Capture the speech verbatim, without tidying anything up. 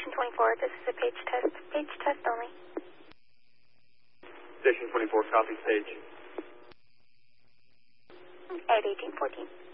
Station twenty-four, this is a page test. Page test only. Station twenty-four, copy stage. At eighteen fourteen.